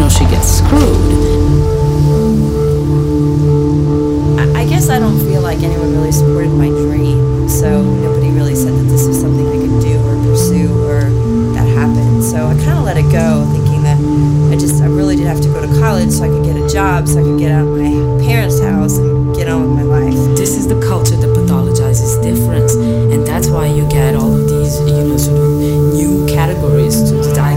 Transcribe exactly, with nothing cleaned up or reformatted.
she gets screwed. I, I guess I don't feel like anyone really supported my dream, so nobody really said that this was something I could do or pursue or that happened. So I kind of let it go, thinking that I just, I really did have to go to college so I could get a job, so I could get out of my parents' house and get on with my life. This is the culture that pathologizes difference, and that's why you get all of these, you know, sort of new categories to diagnose.